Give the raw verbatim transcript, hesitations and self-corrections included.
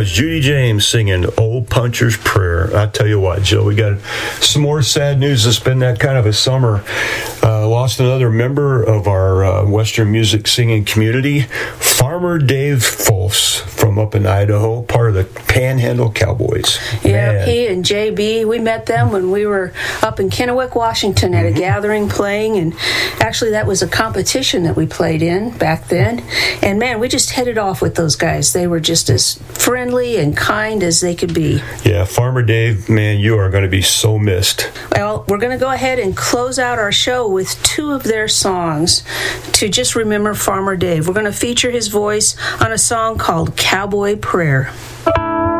was Judy James singing Old Puncher's Prayer. I tell you what, Joe, we got some more sad news. It's been that kind of a summer. Uh, lost another member of our uh, Western music singing community, Farmer Dave Folse from up in Idaho, part of the Panhandle Cowboys. Yeah, Man. he and J B, we met them when we were up in Kennewick, Washington at a mm-hmm. gathering playing, and actually that was a competition that we played in back then. And man, we just headed off with those guys. They were just as friendly and kind as they could be. Yeah, Farmer Dave, man, you are going to be so missed. Well, we're going to go ahead and close out our show with two of their songs to just remember Farmer Dave. We're going to feature his voice on a song called Cowboy Prayer.